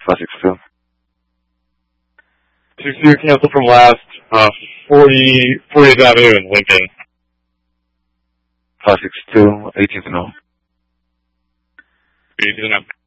562. 2-2, cancel from last, 40th Avenue in Lincoln. 562, 18th and 0. 18th and 0.